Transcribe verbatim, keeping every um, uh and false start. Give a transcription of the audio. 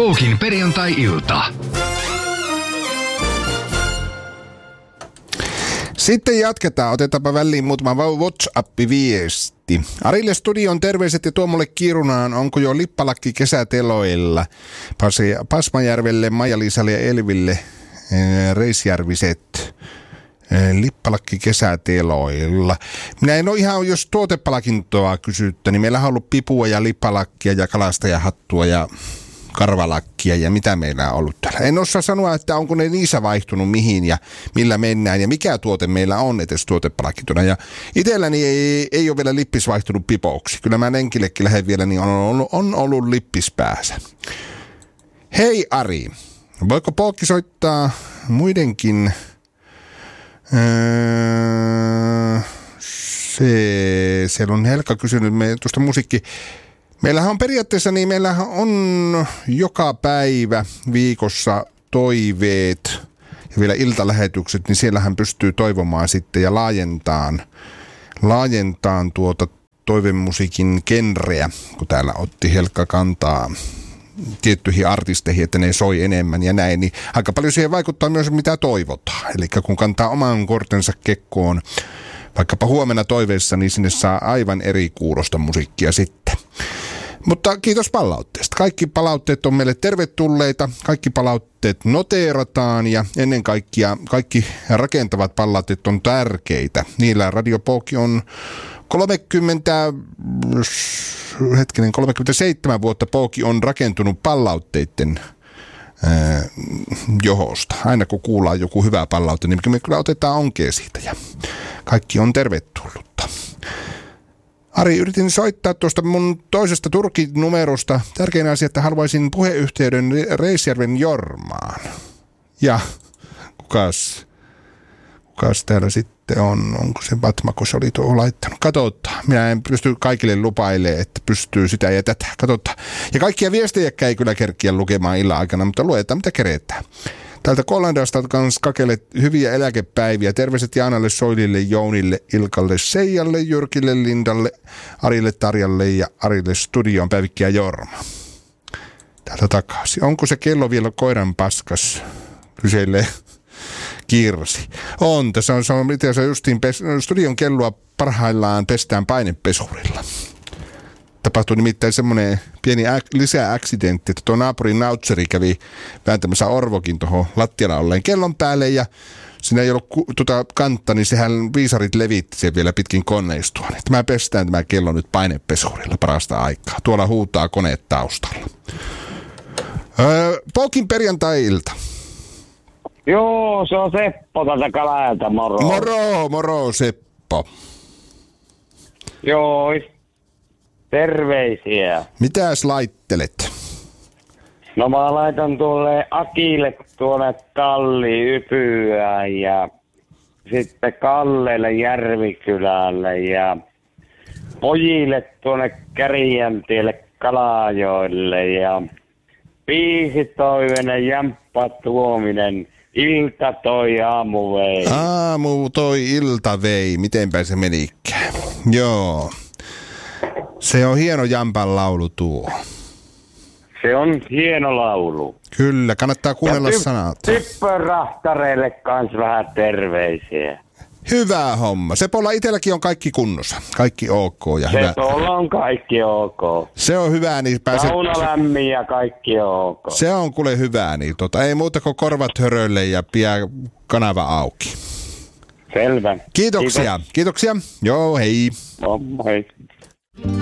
Poukin perjantai-ilta. Sitten jatketaan. Otetaanpa väliin muutama WhatsApp-viesti. Arille studion terveiset ja Tuomolle Kirunaan. Onko jo lippalakki kesäteloilla? Pasi, Pasmajärvelle, Maija-Liisalle ja Elville Reisjärviset. Lippalakki kesäteloilla. Minä en ole ihan, jos tuotepalakintoa kysyttä, niin meillä on ollut pipua ja lippalakkia ja kalastajahattua ja karvalakkia ja mitä meillä on ollut täällä. En osaa sanoa, että onko ne niissä vaihtunut mihin ja millä mennään ja mikä tuote meillä on edes tuotepalkintona. Ja itselläni ei, ei ole vielä lippis vaihtunut pipoksi. Kyllä mä lenkillekin lähden vielä, niin on ollut, on ollut lippis päässä. Hei Ari, voiko Poukki soittaa muidenkin... Öö, se, siellä on Helka kysynyt me tuosta musiikki. Meillähän on periaatteessa niin, meillähän on joka päivä viikossa toiveet ja vielä iltalähetykset, niin siellähän pystyy toivomaan sitten ja laajentaan, laajentaan tuota toivemusiikin genreä, kun täällä otti Helka kantaa tiettyihin artisteihin, että ne soi enemmän ja näin, niin aika paljon siihen vaikuttaa myös mitä toivotaan. Eli kun kantaa oman kortensa kekkoon, vaikkapa huomenna toiveissa, niin sinne saa aivan eri kuulosta musiikkia sitten. Mutta kiitos palautteesta. Kaikki palautteet on meille tervetulleita, kaikki palautteet noteerataan ja ennen kaikkea kaikki rakentavat palautteet on tärkeitä. Niillä Radio Pouki on kolmekymmentä, hetkinen, kolmekymmentäseitsemän vuotta Pouki on rakentunut palautteiden ää, johosta. Aina kun kuullaan joku hyvä palaute, niin me kyllä otetaan onkeen siitä ja kaikki on tervetullutta. Ari, yritin soittaa tuosta mun toisesta Turki-numerosta. Tärkein asia, että haluaisin puheyhteyden Reisjärven Jormaan. Ja kukas, kukas täällä sitten on? Onko se Batma, kun se oli tuo laittanut? Katsotaan. Minä en pysty kaikille lupailemaan, että pystyy sitä ja tätä. Katsotaan. Ja kaikkia viestejäkään ei kyllä kerkiä lukemaan illan aikana, mutta luetaan mitä keretään. Täältä Kollandasta kans Kakelle hyviä eläkepäiviä. Terveiset Jaanalle, Soilille, Jounille, Ilkalle, Seijalle, Jyrkille, Lindalle, Arille, Tarjalle ja Arille studioon Päivikki ja Jorma. Täältä takaisin. Onko se kello vielä koiran paskas? Kyselee Kirsi. On. Tässä on, se on, se on justiin pes, studion kelloa parhaillaan pestään painepesurilla. Tapahtui nimittäin semmoinen pieni äk, lisää-accidentti, että tuo naapurin nautseri kävi vääntämässä orvokin tuohon lattialla olleen kellon päälle ja siinä ei ollut ku, tuota kantta, niin sehän viisarit levitti sen vielä pitkin koneistoa. Niin tämä pestään tämä kello nyt painepesurilla parasta aikaa. Tuolla huutaa koneet taustalla. Öö, Poukin perjantai-ilta. Joo, se on Seppo täältä Kalajalta, moro. Moro, moro Seppo. Joo, terveisiä. Mitäs laittelet? No mä laitan tuolle Akille tuonne Kalli Ypyä ja sitten Kallelle Järvikylälle ja pojille tuonne Kärjäntielle Kalajoille ja biisitoivenen Jamppa Tuominen. Ilta toi aamu vei. Aamu toi ilta vei. Mitenpä se menikään? Joo. Se on hieno Jampan laulu tuo. Se on hieno laulu. Kyllä, kannattaa kuunnella ja ty- sanat. Typpörahtareille kans vähän terveisiä. Hyvä homma. Sepolla itselläkin on kaikki kunnossa. Kaikki ok ja hyvä. Sepolla on kaikki ok. Se on hyvä, niin pääset... Sauna lämmin ja kaikki on ok. Se on kuule hyvä, niin tota, ei muuta kuin korvat hörölle ja pian kanava auki. Selvä. Kiitoksia. Kiitos. Kiitoksia. Joo, hei. No, hei.